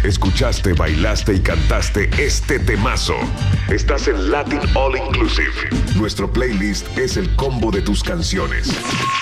Escuchaste, bailaste y cantaste este temazo. Estás en Latin All Inclusive. Nuestro playlist es el combo de tus canciones.